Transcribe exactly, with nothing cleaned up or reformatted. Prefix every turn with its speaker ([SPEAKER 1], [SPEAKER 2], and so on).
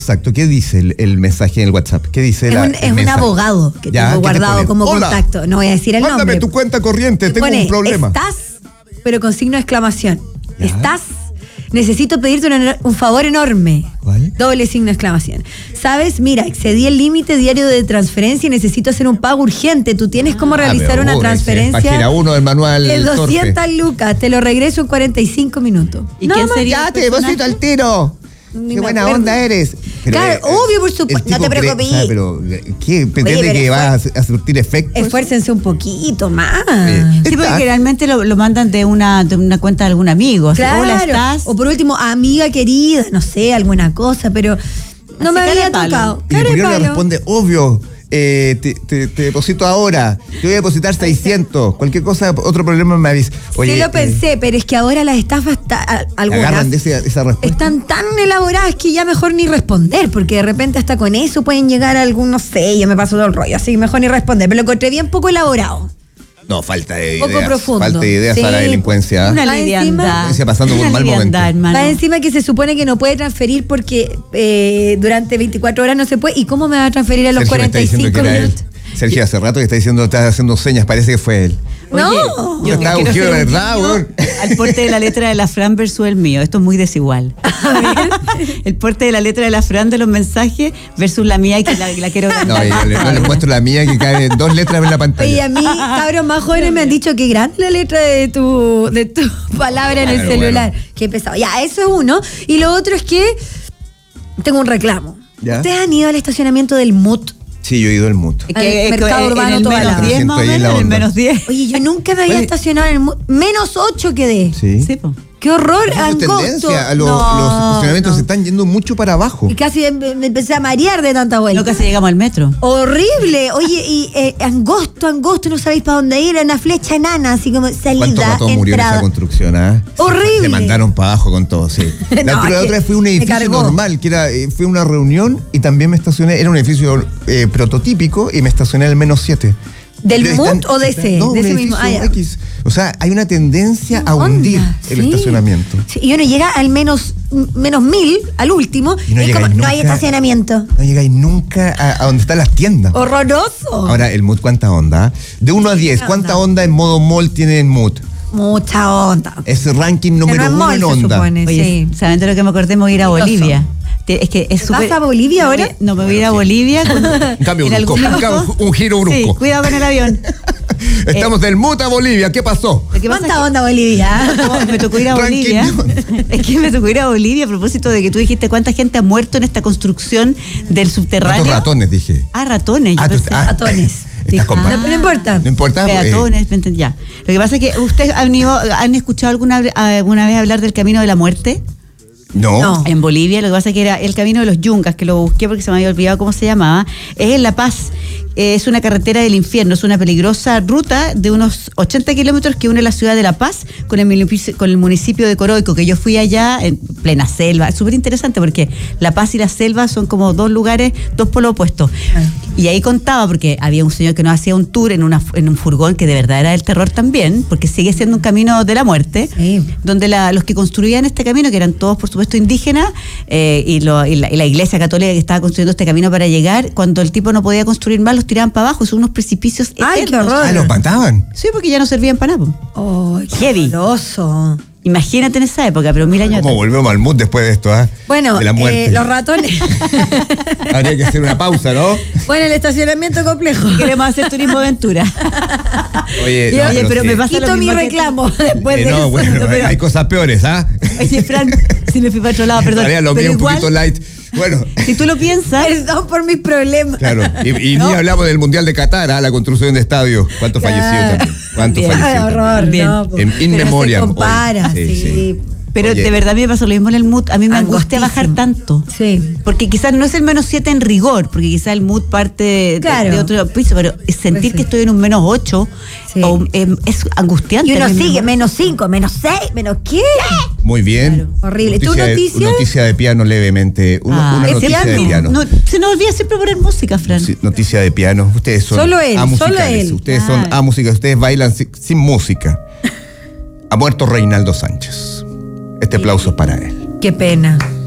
[SPEAKER 1] Exacto, ¿qué dice el, el mensaje en el WhatsApp? ¿Qué dice
[SPEAKER 2] Es,
[SPEAKER 1] la,
[SPEAKER 2] un, es un abogado que ya, tengo guardado como Hola, contacto. No voy a decir el
[SPEAKER 1] mándame
[SPEAKER 2] nombre.
[SPEAKER 1] Mándame tu cuenta corriente, tengo
[SPEAKER 2] pone,
[SPEAKER 1] un problema.
[SPEAKER 2] Estás, pero con signo de exclamación.
[SPEAKER 1] ¿Ya?
[SPEAKER 2] Estás, necesito pedirte un, un favor enorme.
[SPEAKER 1] ¿Cuál?
[SPEAKER 2] Doble signo de exclamación. ¿Sabes? Mira, excedí el límite diario de transferencia y necesito hacer un pago urgente. Tú tienes cómo realizar
[SPEAKER 1] ah,
[SPEAKER 2] una transferencia.
[SPEAKER 1] Página uno del manual.
[SPEAKER 2] De doscientas lucas, te lo regreso en cuarenta y cinco minutos.
[SPEAKER 3] ¿Y no, quién sería?
[SPEAKER 1] Ya te deposito al tiro.
[SPEAKER 2] Ni
[SPEAKER 1] Qué buena
[SPEAKER 2] acuerdo.
[SPEAKER 1] onda eres.
[SPEAKER 2] Pero, claro, eh, obvio, por supuesto. No te preocupes.
[SPEAKER 1] O sea, pero, ¿qué? ¿Pretende Oye, que va a, a surtir efectos?
[SPEAKER 2] Esfuércense un poquito más.
[SPEAKER 3] Eh, sí, porque generalmente lo, lo mandan de una, de una cuenta de algún amigo.
[SPEAKER 2] Claro.
[SPEAKER 3] Hola, ¿estás?
[SPEAKER 2] O por último, amiga querida, no sé, alguna cosa, pero no Así me había tocado.
[SPEAKER 1] ¿Y por qué no le responde? Obvio. Eh, te, te, te deposito ahora, te voy a depositar seiscientos, cualquier cosa, otro problema me avisa.
[SPEAKER 2] Sí lo pensé, eh, pero es que ahora las estafas ta, algunas
[SPEAKER 1] agarran de ese, esa respuesta.
[SPEAKER 2] Están tan elaboradas que ya mejor ni responder, porque de repente hasta con eso pueden llegar a algún, no sé, ya me pasó todo el rollo, así que mejor ni responder, pero lo encontré bien poco elaborado.
[SPEAKER 1] No, falta de
[SPEAKER 2] poco
[SPEAKER 1] ideas.
[SPEAKER 2] Profundo.
[SPEAKER 1] Falta de ideas sí. a la delincuencia.
[SPEAKER 3] Una liviandad.
[SPEAKER 1] pasando por un mal momento.
[SPEAKER 2] Va encima que se supone que no puede transferir porque eh, durante veinticuatro horas no se puede. ¿Y cómo me va a transferir a los Sergio cuarenta y cinco minutos?
[SPEAKER 1] Sergio, hace rato que está diciendo, está haciendo señas, parece que fue él.
[SPEAKER 2] No,
[SPEAKER 3] Oye, yo
[SPEAKER 1] está ungido de verdad, weón.
[SPEAKER 3] Al porte de la letra de la Fran versus el mío. Esto es muy desigual. El porte de la letra de la Fran de los mensajes versus la mía que la, la quiero ganar.
[SPEAKER 1] No, yo le, no le muestro la mía que cae dos letras en la pantalla.
[SPEAKER 2] Y a mí, cabros más jóvenes me han dicho que grande la letra de tu, de tu palabra en el claro, celular. Bueno. Qué pesado. Ya, eso es uno. Y lo otro es que tengo un reclamo. ¿Ya? ¿Ustedes han ido al estacionamiento del M U T?
[SPEAKER 1] Sí, yo he ido al M U T.
[SPEAKER 2] Que, el mercado
[SPEAKER 3] en
[SPEAKER 2] urbano
[SPEAKER 3] el
[SPEAKER 2] toda
[SPEAKER 3] menos
[SPEAKER 2] la
[SPEAKER 3] diez más o menos, en el menos diez.
[SPEAKER 2] Oye, yo nunca me había Oye. estacionado en el M U T. Menos ocho quedé.
[SPEAKER 1] Sí.
[SPEAKER 3] Sí, po.
[SPEAKER 2] ¡Qué horror!
[SPEAKER 1] Angosto. Tendencia, lo, no, los estacionamientos no. se están yendo mucho para abajo.
[SPEAKER 2] Y casi me, me empecé a marear de tanta vuelta.
[SPEAKER 3] No, casi llegamos al metro.
[SPEAKER 2] Horrible. Oye, y eh, angosto, angosto, no sabéis para dónde ir. Una flecha enana, así como salida,
[SPEAKER 1] ¿Cuánto mató
[SPEAKER 2] entrada.
[SPEAKER 1] murió en esa construcción? ¿eh?
[SPEAKER 2] Horrible.
[SPEAKER 1] Se mandaron para abajo con todo, sí. La, no, la otra vez fui a un edificio normal, que era, eh, fui a una reunión y también me estacioné. Era un edificio eh, prototípico y me estacioné al menos siete.
[SPEAKER 2] ¿Del M U T o de ese?
[SPEAKER 1] No,
[SPEAKER 2] de
[SPEAKER 1] ese
[SPEAKER 2] mismo. Ah,
[SPEAKER 1] X. O sea, hay una tendencia a hundir onda, el sí. estacionamiento.
[SPEAKER 2] Sí, y uno llega al menos, menos mil, al último, y no, y como, nunca, no hay estacionamiento.
[SPEAKER 1] No llegáis nunca a, a donde están las tiendas.
[SPEAKER 2] ¡Horroroso!
[SPEAKER 1] Ahora, el M U T, ¿cuánta onda? De uno a diez, ¿cuánta onda en modo mall tiene el M U T?
[SPEAKER 2] Mucha onda.
[SPEAKER 1] Ese ranking número uno mall, en onda.
[SPEAKER 2] Supone,
[SPEAKER 3] Oye,
[SPEAKER 2] sí.
[SPEAKER 3] ¿saben de lo que me acordé? Me voy a ir a Bolivia. Es que es super...
[SPEAKER 2] ¿Vas a Bolivia ahora?
[SPEAKER 3] No, me voy a ir a Bolivia. Con,
[SPEAKER 1] en cambio, en brusco, algún... un giro brusco.
[SPEAKER 3] Sí, cuidado con el avión.
[SPEAKER 1] Estamos eh, del M U T a Bolivia, ¿qué pasó?
[SPEAKER 2] ¿Cuánta que... onda Bolivia?
[SPEAKER 3] No, me tocó ir a Bolivia. Es que me tocó ir a Bolivia a propósito de que tú dijiste cuánta gente ha muerto en esta construcción del subterráneo.
[SPEAKER 1] ¿Cuántos ratones dije?
[SPEAKER 3] Ah, ratones.
[SPEAKER 1] Ah,
[SPEAKER 3] yo
[SPEAKER 1] tú, ah,
[SPEAKER 2] ratones.
[SPEAKER 1] Estás
[SPEAKER 2] ah, no, no importa.
[SPEAKER 1] No importa.
[SPEAKER 3] Peatones, eh. ya. Lo que pasa es que ustedes han, ido, han escuchado alguna, alguna vez hablar del Camino de la Muerte.
[SPEAKER 1] No.
[SPEAKER 2] no.
[SPEAKER 3] En Bolivia, lo que pasa es que era el Camino de los Yungas, que lo busqué porque se me había olvidado cómo se llamaba. Es en La Paz. Es una carretera del infierno, es una peligrosa ruta de unos ochenta kilómetros que une la ciudad de La Paz con el municipio, con el municipio de Coroico, que yo fui allá en plena selva. Es súper interesante porque La Paz y la selva son como dos lugares, dos polos opuestos. Ah. Y ahí contaba, porque había un señor que nos hacía un tour en, una, en un furgón que de verdad era el terror también, porque sigue siendo un camino de la muerte, sí. donde la, los que construían este camino, que eran todos por supuesto indígenas, eh, y, lo, y, la, y la iglesia católica que estaba construyendo este camino para llegar, cuando el tipo no podía construir más, los tiraban para abajo, son unos precipicios eternos.
[SPEAKER 2] ¡Ay, qué horror!
[SPEAKER 1] Ah, los mataban.
[SPEAKER 3] Sí, porque ya no servían para nada.
[SPEAKER 2] ¡Oh, qué
[SPEAKER 3] heavy!
[SPEAKER 2] Horroroso.
[SPEAKER 3] Imagínate en esa época, pero mil años
[SPEAKER 1] ¿Cómo volvemos al M U T después de esto? ¿eh?
[SPEAKER 2] Bueno,
[SPEAKER 1] de la muerte.
[SPEAKER 2] Eh, los ratones.
[SPEAKER 1] Habría que hacer una pausa, ¿no?
[SPEAKER 2] Bueno, el estacionamiento complejo.
[SPEAKER 3] Queremos hacer turismo aventura.
[SPEAKER 1] Oye,
[SPEAKER 3] no,
[SPEAKER 1] Oye
[SPEAKER 3] pero, pero
[SPEAKER 1] sí.
[SPEAKER 3] me pasa
[SPEAKER 2] Quito
[SPEAKER 3] lo mismo
[SPEAKER 2] mi reclamo
[SPEAKER 3] que
[SPEAKER 2] después
[SPEAKER 1] eh,
[SPEAKER 2] de
[SPEAKER 1] no,
[SPEAKER 2] eso.
[SPEAKER 1] Bueno,
[SPEAKER 2] no,
[SPEAKER 1] pero... hay cosas peores, ¿ah? ¿eh?
[SPEAKER 3] Oye, Fran, si me fui para otro lado, perdón.
[SPEAKER 1] Haría lo
[SPEAKER 3] pero
[SPEAKER 1] mío
[SPEAKER 3] igual,
[SPEAKER 1] un poquito light. Bueno.
[SPEAKER 3] Si tú lo piensas.
[SPEAKER 2] Perdón por mis problemas.
[SPEAKER 1] Claro. Y, y ¿no? Ni hablamos del Mundial de Qatar, ¿ah? La construcción de estadios. ¿Cuántos claro. falleció también? ¿Cuántos
[SPEAKER 2] Bien.
[SPEAKER 1] falleció?
[SPEAKER 2] Ay, horror,
[SPEAKER 1] también?
[SPEAKER 2] no, pues.
[SPEAKER 1] En in memoriam.
[SPEAKER 2] Se compara, sí.
[SPEAKER 1] sí. sí.
[SPEAKER 3] Pero
[SPEAKER 1] Oye.
[SPEAKER 3] de verdad a mí me pasó lo mismo en el M U T. A mí me angustia bajar tanto.
[SPEAKER 2] Sí.
[SPEAKER 3] Porque quizás no es el menos siete en rigor, porque quizás el M U T parte claro. de, de otro piso, pero sentir sí. que estoy en un menos ocho sí. o, eh, es angustiante.
[SPEAKER 2] Y uno sigue, menos cinco, menos seis, menos qué.
[SPEAKER 1] Muy bien.
[SPEAKER 2] Claro. Horrible.
[SPEAKER 1] Noticia
[SPEAKER 2] ¿Tu noticia?
[SPEAKER 1] De, noticia de piano levemente. Una,
[SPEAKER 3] ah,
[SPEAKER 1] una noticia
[SPEAKER 3] piano.
[SPEAKER 1] de piano.
[SPEAKER 3] No, se nos olvida siempre poner música, Fran.
[SPEAKER 1] Sí, noticia de piano. Ustedes son
[SPEAKER 2] solo él,
[SPEAKER 1] amusicales.
[SPEAKER 2] solo él.
[SPEAKER 1] Ustedes
[SPEAKER 3] ah.
[SPEAKER 1] son amusicales. Ustedes bailan sin, sin música. Ha muerto Reinaldo Sánchez. Este aplauso es para él.
[SPEAKER 2] Qué pena.